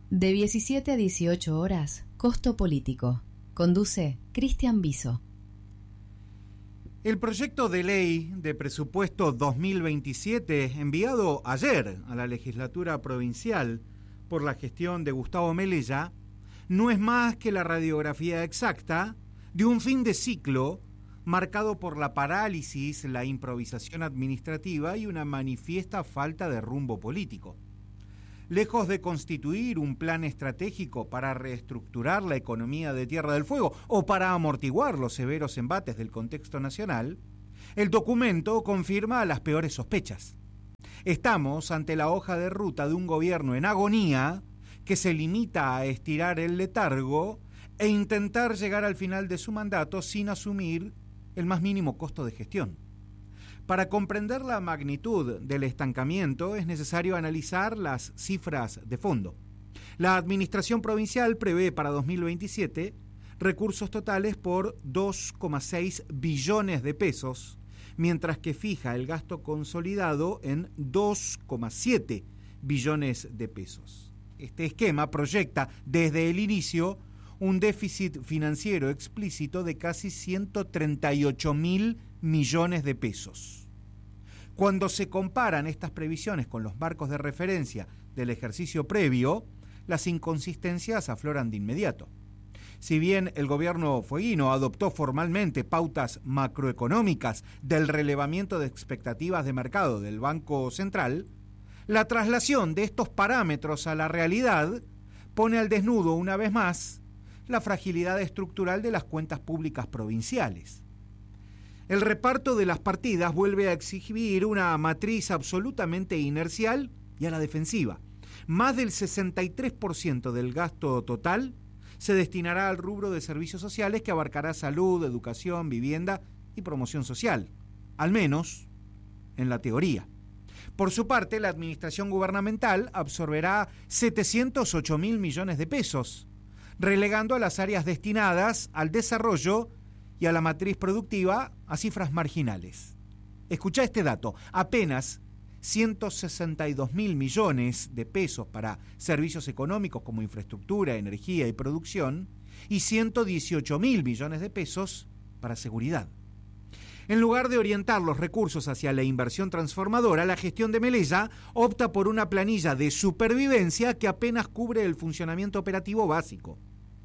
De 17 a 18 horas, Costo Político. Conduce Cristian Viso. El proyecto de ley de presupuesto 2027, enviado ayer a la legislatura provincial por la gestión de Gustavo Melella, no es más que la radiografía exacta de un fin de ciclo marcado por la parálisis, la improvisación administrativa y una manifiesta falta de rumbo político. Lejos de constituir un plan estratégico para reestructurar la economía de Tierra del Fuego o para amortiguar los severos embates del contexto nacional, el documento confirma las peores sospechas. Estamos ante la hoja de ruta de un gobierno en agonía que se limita a estirar el letargo e intentar llegar al final de su mandato sin asumir el más mínimo costo de gestión. Para comprender la magnitud del estancamiento es necesario analizar las cifras de fondo. La Administración Provincial prevé para 2027 recursos totales por 2,6 billones de pesos, mientras que fija el gasto consolidado en 2,7 billones de pesos. Este esquema proyecta desde el inicio un déficit financiero explícito de casi 138.000 millones de pesos. Cuando se comparan estas previsiones con los marcos de referencia del ejercicio previo, las inconsistencias afloran de inmediato. Si bien el gobierno fueguino adoptó formalmente pautas macroeconómicas del relevamiento de expectativas de mercado del Banco Central, la traslación de estos parámetros a la realidad pone al desnudo una vez más la fragilidad estructural de las cuentas públicas provinciales. El reparto de las partidas vuelve a exhibir una matriz absolutamente inercial y a la defensiva. Más del 63% del gasto total se destinará al rubro de servicios sociales que abarcará salud, educación, vivienda y promoción social, al menos en la teoría. Por su parte, la administración gubernamental absorberá 708.000 millones de pesos, relegando a las áreas destinadas al desarrollo y a la matriz productiva a cifras marginales. Escuchá este dato, apenas 162.000 millones de pesos para servicios económicos como infraestructura, energía y producción, y 118.000 millones de pesos para seguridad. En lugar de orientar los recursos hacia la inversión transformadora, la gestión de Melella opta por una planilla de supervivencia que apenas cubre el funcionamiento operativo básico.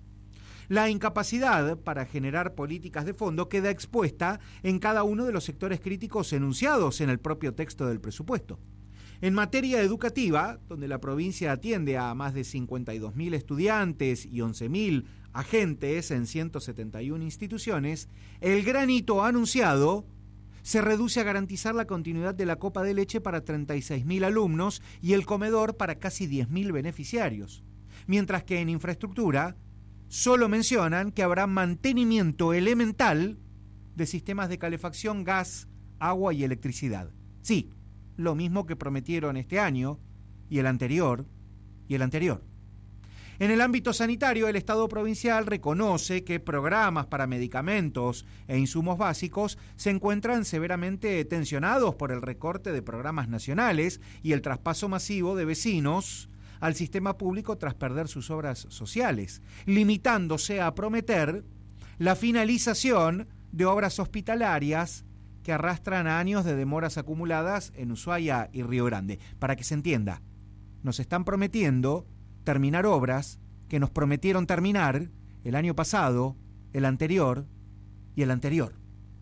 La incapacidad para generar políticas de fondo queda expuesta en cada uno de los sectores críticos enunciados en el propio texto del presupuesto. En materia educativa, donde la provincia atiende a más de 52.000 estudiantes y 11.000 agentes en 171 instituciones, el gran hito anunciado se reduce a garantizar la continuidad de la copa de leche para 36.000 alumnos y el comedor para casi 10.000 beneficiarios, mientras que en infraestructura solo mencionan que habrá mantenimiento elemental de sistemas de calefacción, gas, agua y electricidad. Sí, lo mismo que prometieron este año y el anterior y el anterior. En el ámbito sanitario, el Estado provincial reconoce que programas para medicamentos e insumos básicos se encuentran severamente tensionados por el recorte de programas nacionales y el traspaso masivo de vecinos al sistema público tras perder sus obras sociales, limitándose a prometer la finalización de obras hospitalarias que arrastran años de demoras acumuladas en Ushuaia y Río Grande. Para que se entienda, nos están prometiendo terminar obras que nos prometieron terminar el año pasado, el anterior y el anterior.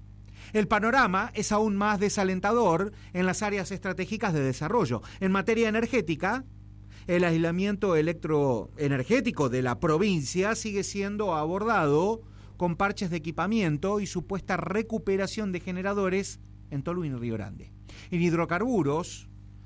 El panorama es aún más desalentador en las áreas estratégicas de desarrollo. En materia energética, el aislamiento electroenergético de la provincia sigue siendo abordado con parches de equipamiento y supuesta recuperación de generadores en Tolú y Río Grande. En hidrocarburos,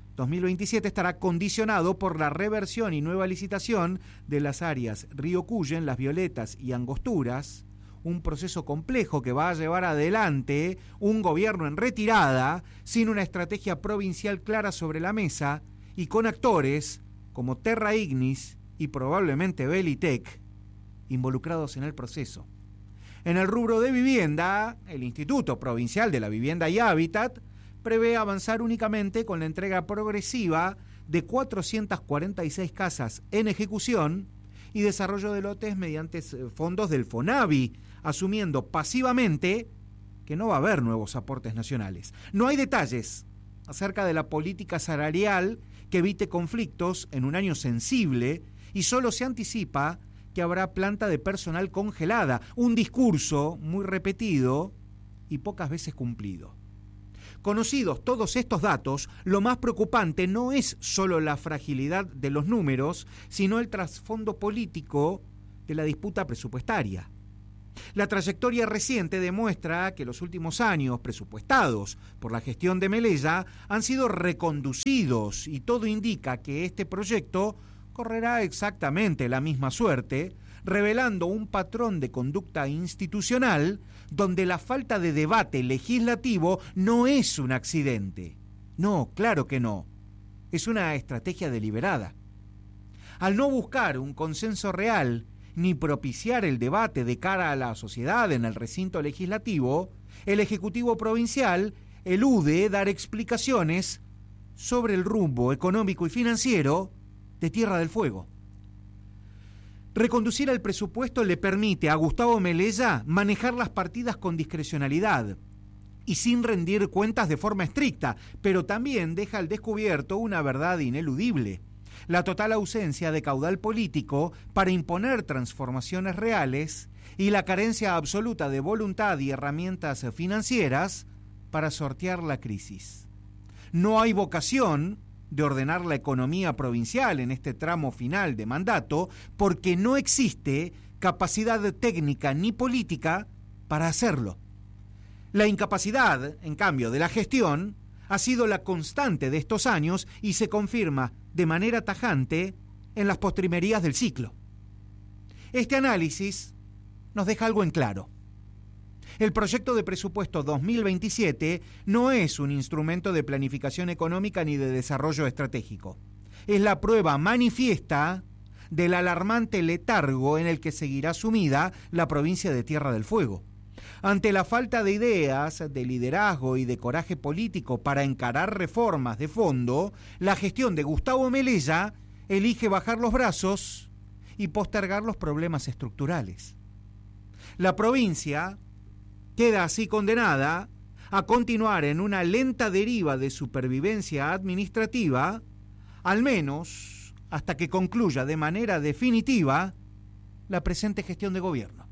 2027 estará condicionado por la reversión y nueva licitación de las áreas Río Cuyen, Las Violetas y Angosturas, un proceso complejo que va a llevar adelante un gobierno en retirada, sin una estrategia provincial clara sobre la mesa y con actores como Terra Ignis y probablemente Belitec involucrados en el proceso. En el rubro de vivienda, el Instituto Provincial de la Vivienda y Hábitat prevé avanzar únicamente con la entrega progresiva de 446 casas en ejecución y desarrollo de lotes mediante fondos del FONAVI, asumiendo pasivamente que no va a haber nuevos aportes nacionales. No hay detalles acerca de la política salarial que evite conflictos en un año sensible y solo se anticipa que habrá planta de personal congelada, un discurso muy repetido y pocas veces cumplido. Conocidos todos estos datos, lo más preocupante no es solo la fragilidad de los números, sino el trasfondo político de la disputa presupuestaria. La trayectoria reciente demuestra que los últimos años presupuestados por la gestión de Melella han sido reconducidos y todo indica que este proyecto correrá exactamente la misma suerte, revelando un patrón de conducta institucional donde la falta de debate legislativo no es un accidente. No, claro que no. Es una estrategia deliberada. Al no buscar un consenso real ni propiciar el debate de cara a la sociedad en el recinto legislativo, el Ejecutivo Provincial elude dar explicaciones sobre el rumbo económico y financiero de Tierra del Fuego. Reconducir el presupuesto le permite a Gustavo Melella manejar las partidas con discrecionalidad y sin rendir cuentas de forma estricta, pero también deja al descubierto una verdad ineludible: la total ausencia de caudal político para imponer transformaciones reales y la carencia absoluta de voluntad y herramientas financieras para sortear la crisis. No hay vocación de ordenar la economía provincial en este tramo final de mandato porque no existe capacidad técnica ni política para hacerlo. La incapacidad, en cambio, de la gestión ha sido la constante de estos años y se confirma de manera tajante en las postrimerías del ciclo. Este análisis nos deja algo en claro. El proyecto de presupuesto 2027 no es un instrumento de planificación económica ni de desarrollo estratégico. Es la prueba manifiesta del alarmante letargo en el que seguirá sumida la provincia de Tierra del Fuego. Ante la falta de ideas, de liderazgo y de coraje político para encarar reformas de fondo, la gestión de Gustavo Melella elige bajar los brazos y postergar los problemas estructurales. La provincia queda así condenada a continuar en una lenta deriva de supervivencia administrativa, al menos hasta que concluya de manera definitiva la presente gestión de gobierno.